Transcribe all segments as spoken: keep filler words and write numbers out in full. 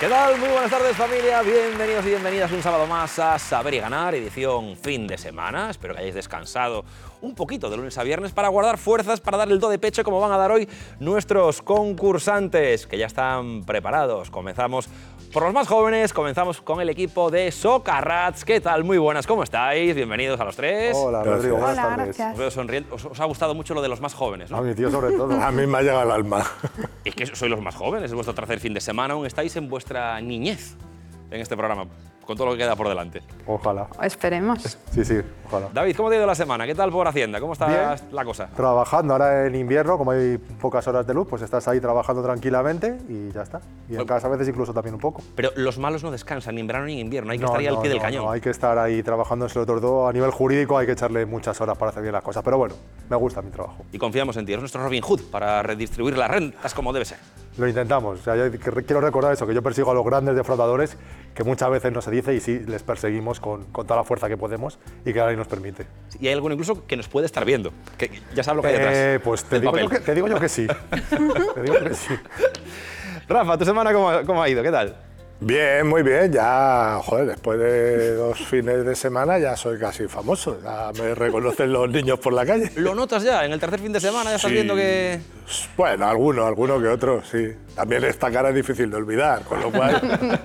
¿Qué tal? Muy buenas tardes, familia. Bienvenidos y bienvenidas un sábado más a Saber y Ganar, edición fin de semana. Espero que hayáis descansado un poquito de lunes a viernes para guardar fuerzas, para dar el do de pecho como van a dar hoy nuestros concursantes, que ya están preparados. Comenzamos por los más jóvenes, comenzamos con el equipo de Socarrats. ¿Qué tal? Muy buenas, ¿cómo estáis? Bienvenidos a los tres. Hola, Rodrigo, buenas Hola, tardes. gracias. Os veo sonriendo. Os, os ha gustado mucho lo de los más jóvenes, ¿no? A mi tío sobre todo. A mí me ha llegado al alma. Es que sois los más jóvenes, es vuestro tercer fin de semana, aún estáis en vuestra niñez en este programa, con todo lo que queda por delante. Ojalá. Esperemos. Sí, sí, ojalá. David, ¿cómo te ha ido la semana? ¿Qué tal por Hacienda? ¿Cómo está Bien. la cosa? Trabajando ahora en invierno, como hay pocas horas de luz, pues estás ahí trabajando tranquilamente y ya está. Y en Bueno. casa a veces incluso también un poco. Pero los malos no descansan ni en verano ni en invierno, hay que No, estar ahí no, al pie del no, cañón. no, hay que estar ahí trabajando en sobre todo a nivel jurídico, hay que echarle muchas horas para hacer bien las cosas. Pero bueno, me gusta mi trabajo. Y confiamos en ti, eres nuestro Robin Hood para redistribuir las rentas como debe ser. Lo intentamos. O sea, yo que- quiero recordar eso, que yo persigo a los grandes defraudadores, que muchas veces no se dice y sí les perseguimos con, con toda la fuerza que podemos y que la ley nos permite. Y hay alguno incluso que nos puede estar viendo, que ya sabe lo que hay detrás. Eh, pues te del digo, papel. yo que, te digo yo que sí. Te digo que sí. Rafa, ¿tu semana cómo, cómo ha ido? ¿Qué tal? Bien, muy bien. Ya, joder, después de dos fines de semana ya soy casi famoso. Ya me reconocen los niños por la calle. ¿Lo notas ya? En el tercer fin de semana ya estás Sí. viendo que... Bueno, alguno, alguno que otro, sí. También esta cara es difícil de olvidar, con lo cual...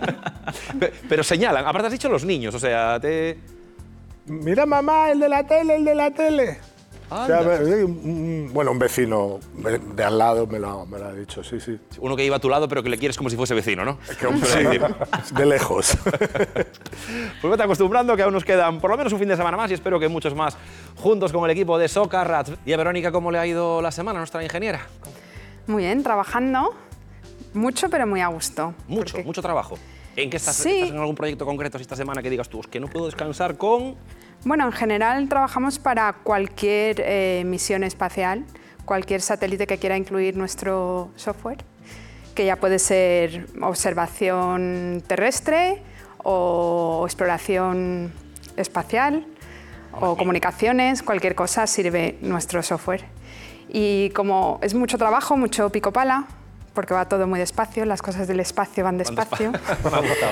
Pe- Pero señalan, aparte has dicho los niños, o sea, te... Mira, mamá, el de la tele, el de la tele. O sea, Anda. me- un- bueno, un vecino de al lado me lo, me lo ha dicho, sí, sí. Uno que iba a tu lado pero que le quieres como si fuese vecino, ¿no? Que, sí, de lejos. Pues vete acostumbrando que aún nos quedan por lo menos un fin de semana más y espero que muchos más juntos con el equipo de Socarrats. Y a Verónica, ¿cómo le ha ido la semana a nuestra ingeniera? Muy bien, trabajando mucho, pero muy a gusto. Mucho, Porque- mucho trabajo. ¿En qué estás? Sí. ¿Estás en algún proyecto concreto esta semana que digas tú, es que no puedo descansar con...? Bueno, en general trabajamos para cualquier eh, misión espacial, cualquier satélite que quiera incluir nuestro software, que ya puede ser observación terrestre o exploración espacial o comunicaciones, cualquier cosa sirve nuestro software. Y como es mucho trabajo, mucho pico pala, porque va todo muy despacio, las cosas del espacio van despacio, Me ha gustado.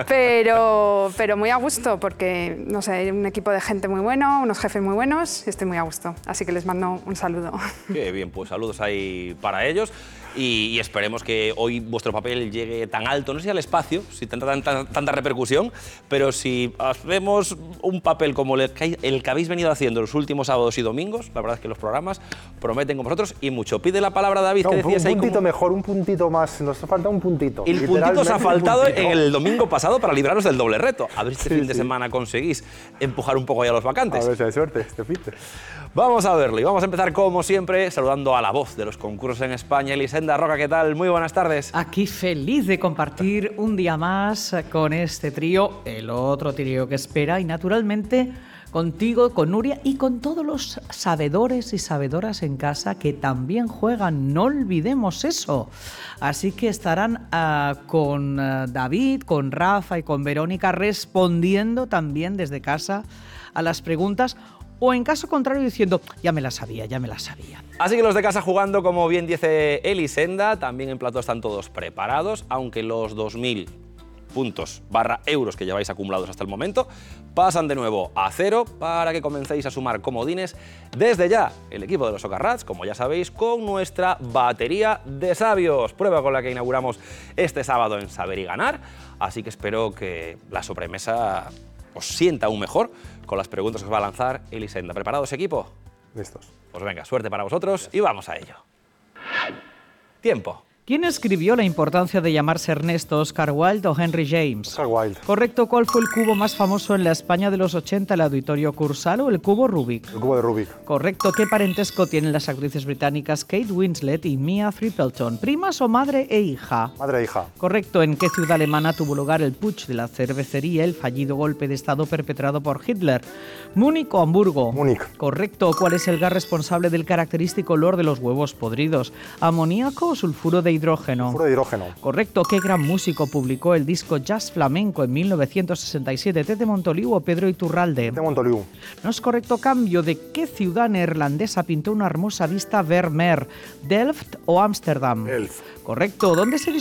pero, pero muy a gusto, porque no sé, hay un equipo de gente muy bueno, unos jefes muy buenos, y estoy muy a gusto. Así que les mando un saludo. Qué bien, pues saludos ahí para ellos y, y esperemos que hoy vuestro papel llegue tan alto, no sé si al espacio, si tendrá tanta, tanta repercusión, pero si hacemos un papel como el que, el que habéis venido haciendo los últimos sábados y domingos, la verdad es que los programas prometen con vosotros y mucho. Pide la palabra David, No, que un, decías un ahí puntito como... mejor, un puntito más. Nos falta un puntito. El puntito os Literalmente ha un faltado puntito. en el domingo pasado para libraros del doble reto. A ver si este Sí, fin de sí. semana conseguís empujar un poco ya los vacantes. A ver si hay suerte, este pite. Vamos a verlo y vamos a empezar como siempre saludando a la voz de los concursos en España, Elisenda Roca, ¿qué tal? Muy buenas tardes. Aquí feliz de compartir un día más con este trío, el otro trío que espera y naturalmente contigo, con Nuria y con todos los sabedores y sabedoras en casa que también juegan, no olvidemos eso. Así que estarán uh, con uh, David, con Rafa y con Verónica respondiendo también desde casa a las preguntas o en caso contrario diciendo, ya me la sabía, ya me la sabía. Así que los de casa jugando, como bien dice Elisenda, también en plató están todos preparados, aunque los dos mil puntos barra euros que lleváis acumulados hasta el momento pasan de nuevo a cero para que comencéis a sumar comodines desde ya. El equipo de los Socarrats, como ya sabéis, con nuestra batería de sabios, prueba con la que inauguramos este sábado en Saber y Ganar, así que espero que la sobremesa os sienta aún mejor con las preguntas que os va a lanzar Elisenda. ¿Preparados, equipo? Listos. Pues venga, suerte para vosotros y vamos a ello. Tiempo. ¿Quién escribió La importancia de llamarse Ernesto, Oscar Wilde o Henry James? Oscar Wilde. Correcto, ¿cuál fue el cubo más famoso en la España de los ochenta, el Auditorio Cursal o el cubo Rubik? El cubo de Rubik. Correcto, ¿qué parentesco tienen las actrices británicas Kate Winslet y Mia Tripleton? ¿Primas o madre e hija? Madre e hija. Correcto, ¿en qué ciudad alemana tuvo lugar el putsch de la cervecería, el fallido golpe de Estado perpetrado por Hitler? ¿Múnich o Hamburgo? Múnich. Correcto, ¿cuál es el gas responsable del característico olor de los huevos podridos? ¿Amoníaco o sulfuro de hidrógeno? Puro de hidrógeno. Correcto, ¿qué gran músico publicó el disco Jazz Flamenco en mil novecientos sesenta y siete? ¿Tete Montoliu o Pedro Iturralde? De Montoliu. No es correcto, cambio. ¿De qué ciudad neerlandesa pintó una hermosa vista Vermeer? ¿Delft o Ámsterdam? Elf. Correcto. ¿Dónde se